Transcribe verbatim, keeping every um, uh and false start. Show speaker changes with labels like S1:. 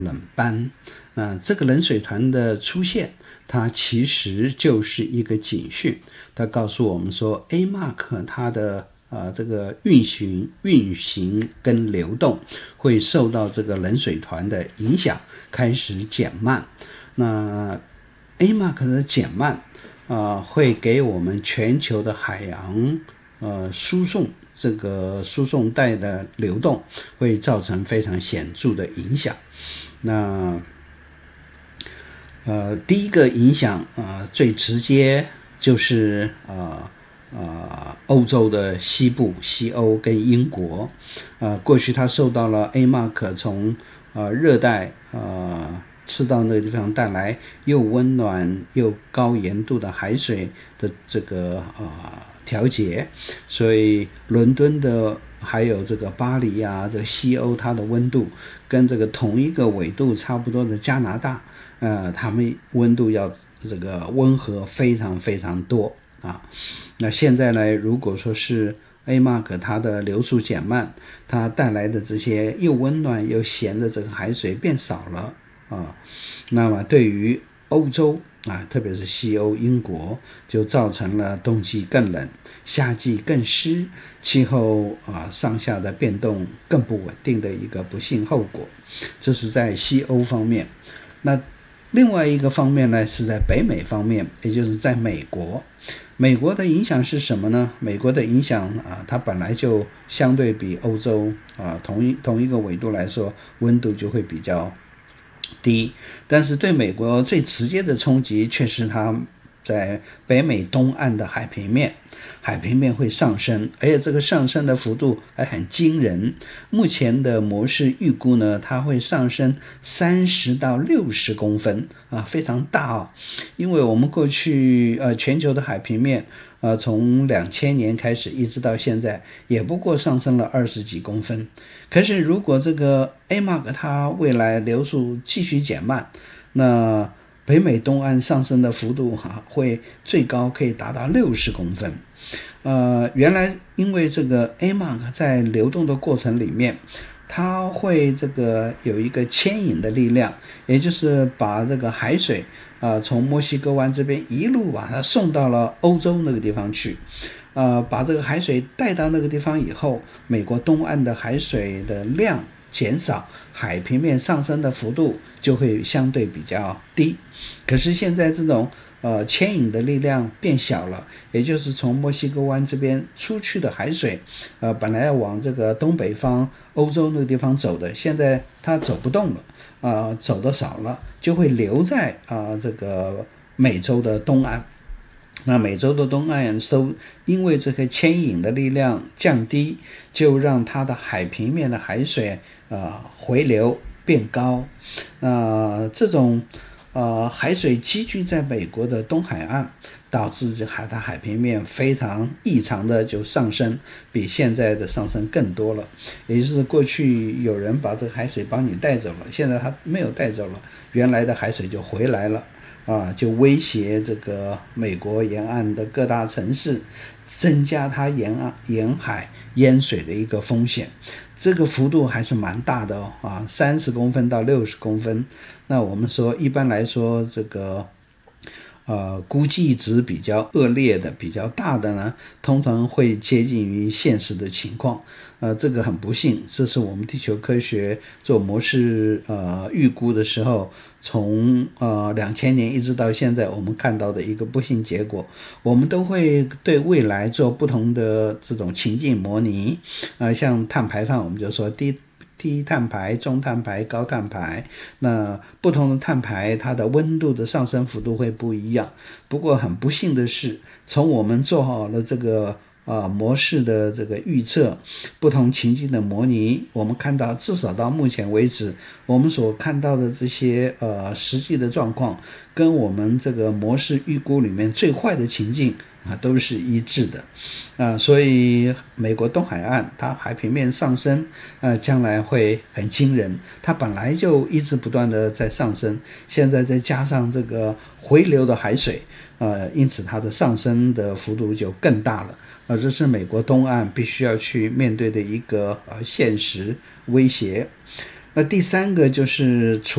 S1: 冷斑。那这个冷水团的出现，它其实就是一个警讯，它告诉我们说 A M A C 它的呃这个运行运行跟流动会受到这个冷水团的影响，开始减慢。那 A M A C 的减慢呃会给我们全球的海洋呃输送这个输送带的流动会造成非常显著的影响。那呃，第一个影响呃最直接就是呃呃欧洲的西部西欧跟英国，呃过去它受到了 A M A C 从呃热带呃赤道那个地方带来又温暖又高盐度的海水的这个呃调节，所以伦敦的还有这个巴黎啊，这个西欧它的温度跟这个同一个纬度差不多的加拿大，呃，他们温度要这个温和非常非常多啊。那现在呢，如果说是 A M A C 它的流速减慢，它带来的这些又温暖又咸的这个海水变少了啊，那么对于欧洲啊，特别是西欧英国，就造成了冬季更冷，夏季更湿，气候啊上下的变动更不稳定的一个不幸后果。这是在西欧方面。那另外一个方面呢，是在北美方面，也就是在美国。美国的影响是什么呢？美国的影响啊，它本来就相对比欧洲啊同一同一个纬度来说，温度就会比较低，但是对美国最直接的冲击却是它在北美东岸的海平面，海平面会上升，而且这个上升的幅度还很惊人。目前的模式预估呢，它会上升三十到六十公分啊，非常大啊。因为我们过去呃全球的海平面呃从两千年开始一直到现在，也不过上升了二十几公分。可是如果这个 A M A C 它未来流速继续减慢，那北美东岸上升的幅度、啊、会最高可以达到六十公分。呃，原来因为这个 A M A C 在流动的过程里面，它会这个有一个牵引的力量，也就是把这个海水呃从墨西哥湾这边一路把它送到了欧洲那个地方去。呃，把这个海水带到那个地方以后，美国东岸的海水的量减少，海平面上升的幅度就会相对比较低。可是现在这种呃牵引的力量变小了，也就是从墨西哥湾这边出去的海水，呃，本来要往这个东北方欧洲那个地方走的，现在它走不动了，啊、呃，走得少了，就会留在啊、呃、这个美洲的东岸。那美洲的东岸收，因为这个牵引的力量降低，就让它的海平面的海水呃回流变高。呃，这种呃海水积聚在美国的东海岸，导致这海的海平面非常异常的就上升，比现在的上升更多了。也就是过去有人把这个海水帮你带走了，现在他没有带走了，原来的海水就回来了。啊，就威胁这个美国沿岸的各大城市，增加它沿岸沿海淹水的一个风险。这个幅度还是蛮大的哦，啊，三十公分到六十公分。那我们说，一般来说，这个呃估计值比较恶劣的、比较大的呢，通常会接近于现实的情况。呃，这个很不幸，这是我们地球科学做模式呃预估的时候，从呃两千年一直到现在，我们看到的一个不幸结果。我们都会对未来做不同的这种情境模拟，呃，像碳排放，我们就说低低碳排、中碳排、高碳排。那不同的碳排，它的温度的上升幅度会不一样。不过很不幸的是，从我们做好了这个啊、呃，模式的这个预测，不同情境的模拟，我们看到至少到目前为止，我们所看到的这些呃实际的状况，跟我们这个模式预估里面最坏的情境啊都是一致的。啊、呃，所以美国东海岸它海平面上升，呃，将来会很惊人。它本来就一直不断的在上升，现在再加上这个回流的海水，呃，因此它的上升的幅度就更大了。呃，这是美国东岸必须要去面对的一个呃现实威胁。那第三个就是除